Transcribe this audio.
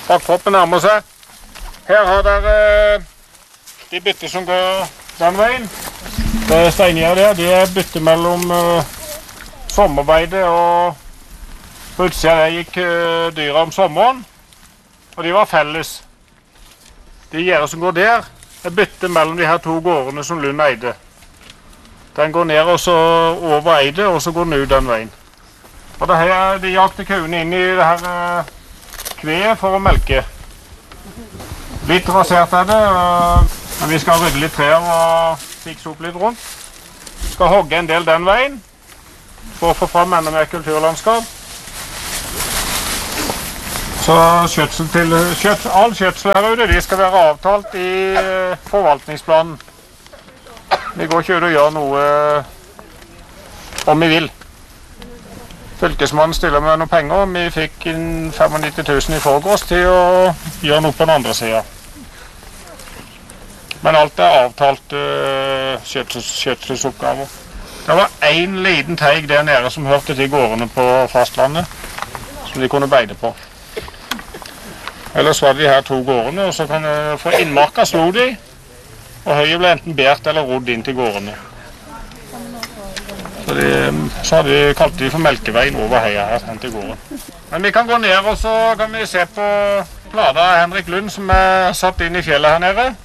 Bakproppen nærmer seg. Her har dere de bytter som går den veien. Det er steingjerd der, de er bytter mellom sommerbeide og på utsida der gikk dyra om sommeren, og de var felles. De gjerder som går der, er bytter mellom de her to gårdene som Lund eide. Den går ned og så over eide, og så går den ut den veien. Og det her, de jakte kuene inn i det her kveet for å melke. Litt rasert er det, men vi skal rydde litt trær og fikse opp litt rundt. Vi skal hogge en del den veien, for å få fram enda mer kulturlandskap. Så all skjøtsel her ute, de skal være avtalt i forvaltningsplanen. Vi går ikke ut og gjør noe om vi vil. Fylkesmannen stiller med noen penger, vi fikk inn 95 000 i forgårs til å gjøre noe på den andre siden. Men alt er avtalt skjøtselsoppgaver. Det var en liten teig der nede som hørte til gårdene på fastlandet, som de kunne beide på. Ellers var det de her to gårdene, og så kan for innmarka slo de, og høyet ble enten bært eller rodd inn til gårdene. Så hadde de kalt de for melkeveien over heia her, hen til gården. Men vi kan gå ned, og så kan vi se på plata av Henrik Lund, som er satt inn i fjellet her nede.